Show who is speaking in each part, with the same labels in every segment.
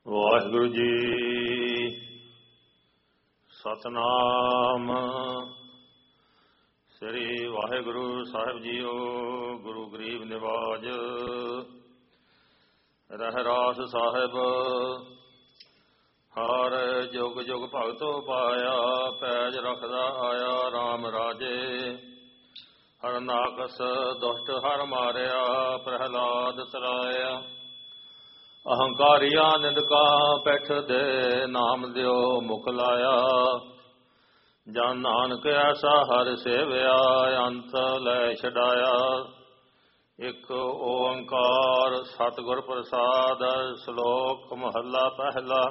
Speaker 1: ਵਾਹਿਗੁਰੂ ਜੀ। ਸਤਨਾਮ ਸ੍ਰੀ ਵਾਹਿਗੁਰੂ ਸਾਹਿਬ JIO. ਗੁਰੂ ਗਰੀਬ ਨਿਵਾਜ ਰਹਿਰਾਸ ਸਾਹਿਬ। ਹਰ ਜੁਗ ਜੁਗ ਭਗਤੋ ਪਾਇਆ, ਪੈਜ ਰਖਦਾ ਆਇਆ RAM ਰਾਜੇ। ਹਰਨਾਕਸ ਦੁਸ਼ਟ ਹਰ ਮਾਰਿਆ, ਪ੍ਰਹਿਲਾਦ ਤਰਾਇਆ। ਅਹੰਕਾਰੀਆਂ ਨਿੰਦਕਾਂ ਪੈਠ ਦੇ, ਨਾਮ ਦਿਓ ਮੁਖ ਲਾਇਆ। ਜਨ ਨਾਨਕ ਐਸਾ ਹਰ ਸੇਵਿਆ, ਅੰਤ ਲੈ ਛਡਾਇਆ। ਇੱਕ ਓੰਕਾਰ ਸਤਿਗੁਰ ਪ੍ਰਸਾਦ। ਸ਼ਲੋਕ ਮਹੱਲਾ ਪਹਿਲਾ।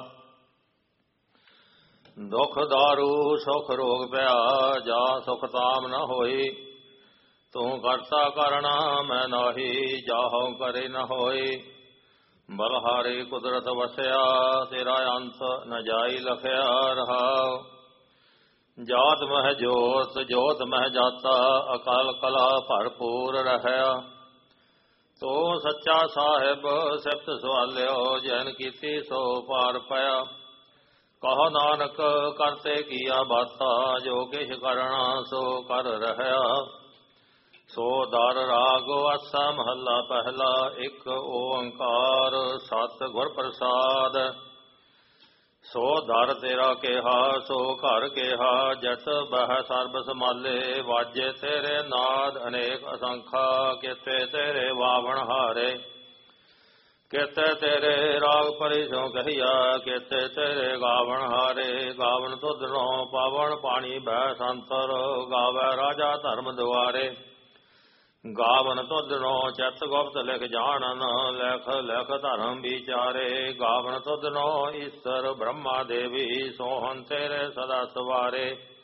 Speaker 1: ਦੁਖ ਦਾਰੂ ਸੁਖ ਰੋਗ ਪਿਆ, ਜਾ ਸੁਖ ਤਾਮ ਨ ਹੋਈ। ਤੂੰ ਕਰਤਾ ਕਰਣਾ ਮੈਂ ਨਾਹੀ, ਜਾਹੋ ਕਰੇ ਨ ਹੋਈ। ਬਲਹਾਰੀ ਕੁਦਰਤ ਵਸਿਆ, ਤੇਰਾ ਅੰਤ ਨ ਜਾਈ ਲਖਿਆ ਰਹਾਉ। ਜਾਤ ਮਹਿ ਜੋਤ, ਜੋਤ ਮਹਿ ਜਾਤਾ, ਅਕਾਲ ਕਲਾ ਭਰਪੂਰ ਰਹਿਆ। ਤੂੰ ਸੱਚਾ ਸਾਹਿਬ ਸਿਫਤ ਸਵਾਲਿਓ, ਜੈਨ ਕੀਤੀ ਸੋ ਪਾਰ ਪਿਆ। ਕਹੋ ਨਾਨਕ ਕਰਤੇ ਕੀਆ ਬਾਤਾ, ਜੋ ਕਿਛ ਕਰਣਾ ਸੋ ਕਰ ਰਹਿਆ। ਸੋ ਦਰ ਰਾਗ ਆਸਾ ਮਹੱਲਾ ਪਹਿਲਾ। ਇੱਕ ਓੰਕਾਰ ਸਤਿਗੁਰ ਪ੍ਰਸਾਦ। ਸੋ ਦਰ ਤੇਰਾ ਕਿਹਾ, ਸੋ ਘਰ ਕਿਹਾ, ਜਤ ਬਹਿ ਸਰਬ ਸਮਾਲੇ। ਵਾਜੇ ਤੇਰੇ ਨਾਦ ਅਨੇਕ ਅਸੰਖਾ, ਕੀਤੇ ਤੇਰੇ ਵਾਵਣ ਹਾਰੇ। ਕੀਤੇ ਤੇਰੇ ਰਾਗ ਪਰਿ ਸੋ ਕਹੀਆ, ਕੀਤੇ ਤੇਰੇ ਗਾਵਣ ਹਾਰੇ। ਗਾਵਣ ਤੁਧਨੋਂ ਪਾਵਨ ਪਾਣੀ ਬਹਿ ਸੰਤਰ, ਗਾਵੈ ਰਾਜਾ ਧਰਮ ਦੁਆਰੇ। ਗਾਵਨ ਤੁਧਨੋਂ ਚਿਤ ਗੁਪਤ ਲਿਖ ਜਾਣਨ, ਲਿਖ ਲਿਖ ਧਰਮ ਵਿਚਾਰੇ। ਗਾਵਨ ਤੁਧਨੋਂ ਈਸ਼ਰ ਬ੍ਰਹਮਾ ਦੇਵੀ, ਸੋਹਣ ਤੇਰੇ ਸਦਾ ਸਵਾਰੇ।